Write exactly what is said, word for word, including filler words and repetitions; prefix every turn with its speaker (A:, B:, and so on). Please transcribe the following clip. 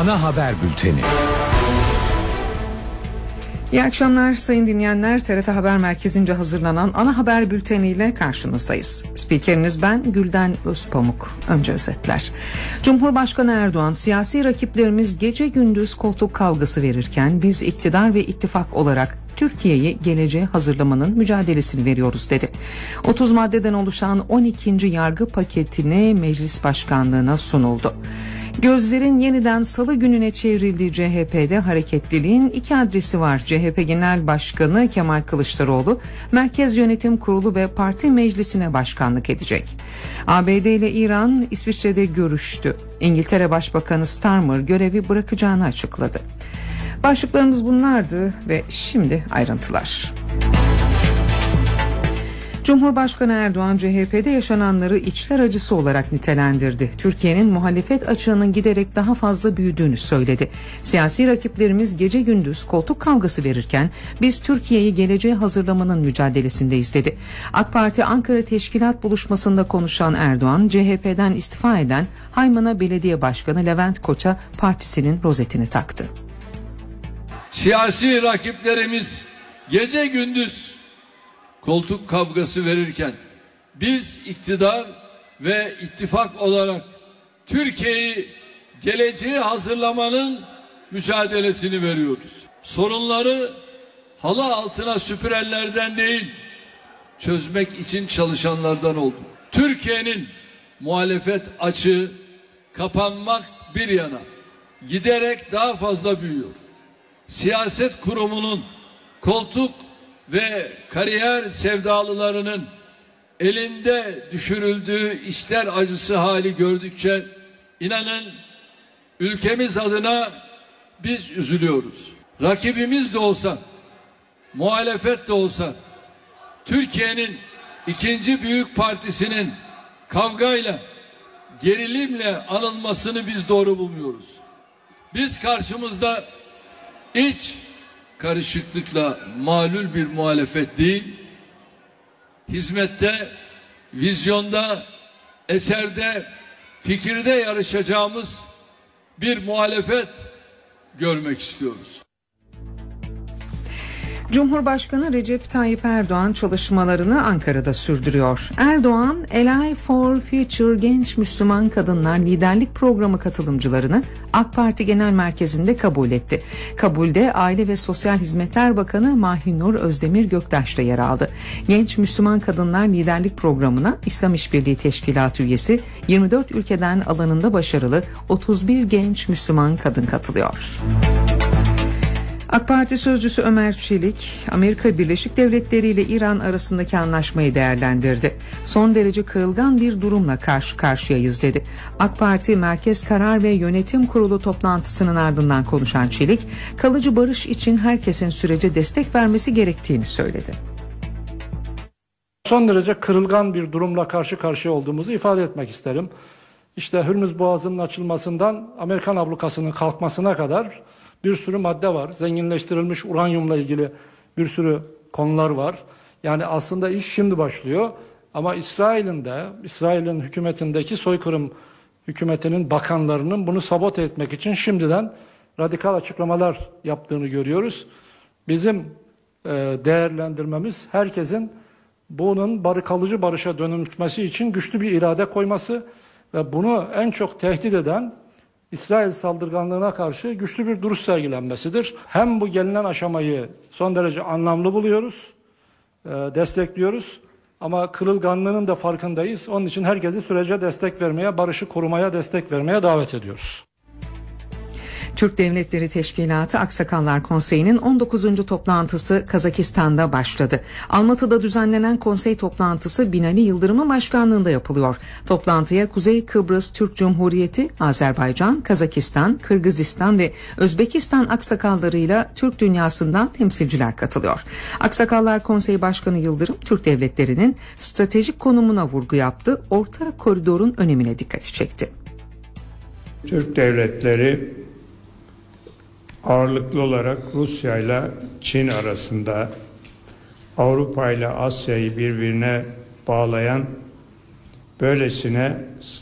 A: Ana haber bülteni.
B: İyi akşamlar sayın dinleyenler. T R T Haber Merkezi'nce hazırlanan ana haber bülteniyle karşınızdayız. Spikeriniz ben Gülden Özpamuk. Önce özetler. Cumhurbaşkanı Erdoğan, siyasi rakiplerimiz gece gündüz koltuk kavgası verirken biz iktidar ve ittifak olarak Türkiye'yi geleceğe hazırlamanın mücadelesini veriyoruz dedi. otuz maddeden oluşan on ikinci yargı paketini meclis başkanlığına sunuldu. Gözlerin yeniden salı gününe çevrildiği C H P'de hareketliliğin iki adresi var. C H P Genel Başkanı Kemal Kılıçdaroğlu, Merkez Yönetim Kurulu ve Parti Meclisi'ne başkanlık edecek. A B D ile İran, İsviçre'de görüştü. İngiltere Başbakanı Starmer görevi bırakacağını açıkladı. Başlıklarımız bunlardı ve şimdi ayrıntılar. Cumhurbaşkanı Erdoğan, C H P'de yaşananları içler acısı olarak nitelendirdi. Türkiye'nin muhalefet açığının giderek daha fazla büyüdüğünü söyledi. Siyasi rakiplerimiz gece gündüz koltuk kavgası verirken biz Türkiye'yi geleceğe hazırlamanın mücadelesindeyiz dedi. AK Parti Ankara Teşkilat Buluşması'nda konuşan Erdoğan, C H P'den istifa eden Haymana Belediye Başkanı Levent Koç'a partisinin rozetini taktı.
C: Siyasi rakiplerimiz gece gündüz koltuk kavgası verirken biz iktidar ve ittifak olarak Türkiye'yi geleceğe hazırlamanın mücadelesini veriyoruz. Sorunları halı altına süpürenlerden değil, çözmek için çalışanlardan olduk. Türkiye'nin muhalefet açığı kapanmak bir yana giderek daha fazla büyüyor. Siyaset kurumunun koltuk ve kariyer sevdalılarının elinde düşürüldüğü işler acısı hali gördükçe inanın ülkemiz adına biz üzülüyoruz. Rakibimiz de olsa, muhalefet de olsa, Türkiye'nin ikinci büyük partisinin kavgayla, gerilimle anılmasını biz doğru bulmuyoruz. Biz karşımızda iç karışıklıkla malul bir muhalefet değil, hizmette, vizyonda, eserde, fikirde yarışacağımız bir muhalefet görmek istiyoruz.
B: Cumhurbaşkanı Recep Tayyip Erdoğan çalışmalarını Ankara'da sürdürüyor. Erdoğan, Ally for Future Genç Müslüman Kadınlar Liderlik Programı katılımcılarını AK Parti Genel Merkezi'nde kabul etti. Kabulde Aile ve Sosyal Hizmetler Bakanı Mahinur Özdemir Göktaş da yer aldı. Genç Müslüman Kadınlar Liderlik Programı'na İslam İşbirliği Teşkilatı üyesi yirmi dört ülkeden alanında başarılı otuz bir genç Müslüman kadın katılıyor. AK Parti sözcüsü Ömer Çelik, Amerika Birleşik Devletleri ile İran arasındaki anlaşmayı değerlendirdi. Son derece kırılgan bir durumla karşı karşıyayız dedi. AK Parti Merkez Karar ve Yönetim Kurulu toplantısının ardından konuşan Çelik, kalıcı barış için herkesin sürece destek vermesi gerektiğini söyledi.
D: Son derece kırılgan bir durumla karşı karşıya olduğumuzu ifade etmek isterim. İşte Hürmüz Boğazı'nın açılmasından Amerikan ablukasının kalkmasına kadar bir sürü madde var. Zenginleştirilmiş uranyumla ilgili bir sürü konular var. Yani aslında iş şimdi başlıyor. Ama İsrail'in de, İsrail'in hükümetindeki soykırım hükümetinin bakanlarının bunu sabote etmek için şimdiden radikal açıklamalar yaptığını görüyoruz. Bizim e, değerlendirmemiz herkesin bunun barı kalıcı barışa dönüşmesi için güçlü bir irade koyması ve bunu en çok tehdit eden İsrail saldırganlığına karşı güçlü bir duruş sergilenmesidir. Hem bu gelinen aşamayı son derece anlamlı buluyoruz, e, destekliyoruz ama kırılganlığının da farkındayız. Onun için herkesi sürece destek vermeye, barışı korumaya destek vermeye davet ediyoruz.
B: Türk Devletleri Teşkilatı Aksakallar Konseyi'nin on dokuzuncu toplantısı Kazakistan'da başladı. Almatı'da düzenlenen konsey toplantısı Binali Yıldırım'ın başkanlığında yapılıyor. Toplantıya Kuzey Kıbrıs Türk Cumhuriyeti, Azerbaycan, Kazakistan, Kırgızistan ve Özbekistan aksakallarıyla Türk dünyasından temsilciler katılıyor. Aksakallar Konseyi Başkanı Yıldırım, Türk devletlerinin stratejik konumuna vurgu yaptı, orta koridorun önemine dikkati çekti.
E: Türk devletleri ağırlıklı olarak Rusya ile Çin arasında Avrupa ile Asya'yı birbirine bağlayan böylesine